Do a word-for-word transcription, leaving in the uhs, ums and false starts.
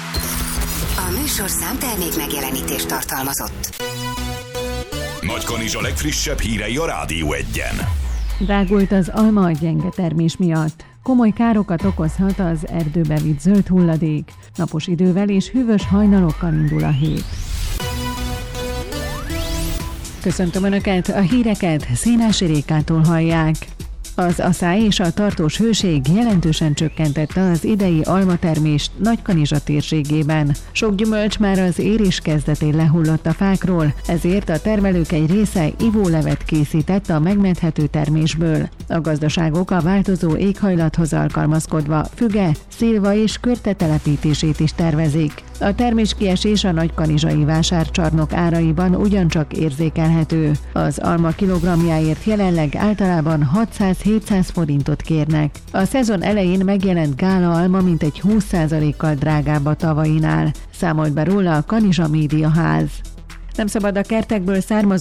A műsor számtermék megjelenítést tartalmazott. Nagykanizsa legfrissebb hírei a Rádió Egyen. Drágult az alma a gyenge termés miatt. Komoly károkat okozhat az erdőbe vitt zöld hulladék. Napos idővel és hűvös hajnalokkal indul a hét. Köszöntöm Önöket, a híreket Szénási Rékától hallják. Az aszály és a tartós hőség jelentősen csökkentette az idei almatermést Nagykanizsa térségében. Sok gyümölcs már az érés kezdetén lehullott a fákról, ezért a termelők egy része ivólevet készített a megmenthető termésből. A gazdaságok a változó éghajlathoz alkalmazkodva füge, szilva és körte telepítését is tervezik. A terméskiesés a nagykanizsai vásárcsarnok áraiban ugyancsak érzékelhető. Az alma kilogramjáért jelenleg általában hatszáz-hétszáz forintot kérnek. A szezon elején megjelent gála alma mintegy húsz százalékkal drágább a tavainál, számolt be róla a Kanizsa Média Ház. Nem szabad a kertekből származó